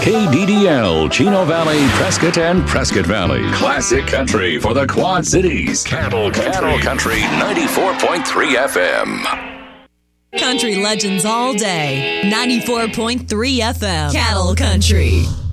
KDDL, Chino Valley, Prescott, and Prescott Valley. Classic country for the Quad Cities. Cattle Country 94.3 FM. Country legends all day. 94.3 FM. Cattle Country.